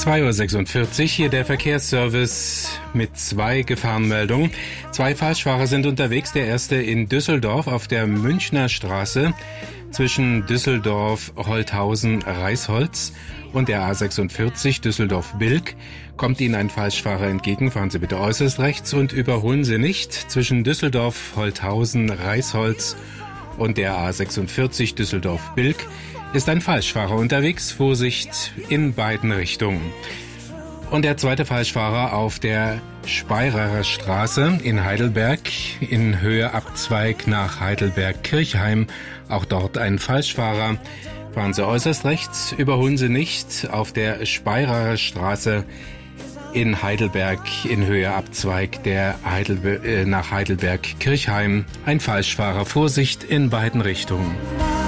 2:46 Uhr, hier der Verkehrsservice mit 2 Gefahrenmeldungen. 2 Falschfahrer sind unterwegs. Der erste in Düsseldorf auf der Münchner Straße zwischen Düsseldorf-Holthausen-Reisholz und der A46 Düsseldorf-Bilk. Kommt Ihnen ein Falschfahrer entgegen, fahren Sie bitte äußerst rechts und überholen Sie nicht. Zwischen Düsseldorf-Holthausen-Reisholz und der A46 Düsseldorf-Bilk ist ein Falschfahrer unterwegs. Vorsicht in beiden Richtungen. Und der zweite Falschfahrer auf der Speirerer Straße in Heidelberg in Höhe Abzweig nach Heidelberg-Kirchheim. Auch dort ein Falschfahrer. Fahren Sie äußerst rechts, überholen Sie nicht. Auf der Speirerer Straße in Heidelberg in Höhe Abzweig nach Heidelberg-Kirchheim ein Falschfahrer. Vorsicht in beiden Richtungen.